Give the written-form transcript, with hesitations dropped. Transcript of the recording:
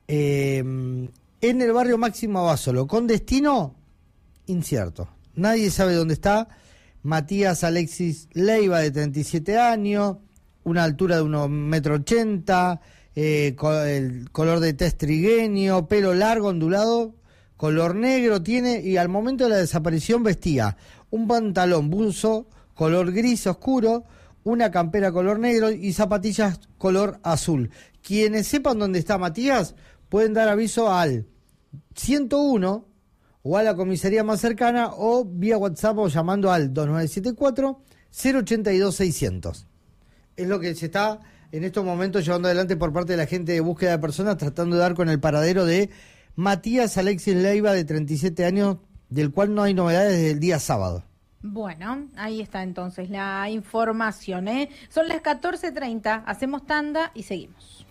en el barrio Máximo Abasolo, con destino incierto. Nadie sabe dónde está. Matías Alexis Leiva, de 37 años, una altura de 1,80 m, el color de tez trigueño, pelo largo, ondulado, color negro tiene, y al momento de la desaparición vestía un pantalón buzo color gris oscuro, una campera color negro y zapatillas color azul. Quienes sepan dónde está Matías pueden dar aviso al 101 o a la comisaría más cercana, o vía WhatsApp o llamando al 2974-082-600. Es lo que se está en estos momentos llevando adelante por parte de la gente de búsqueda de personas, tratando de dar con el paradero de Matías Alexis Leiva, de 37 años, del cual no hay novedades desde el día sábado. Bueno, ahí está entonces la información, ¿eh? Son las 14:30, hacemos tanda y seguimos.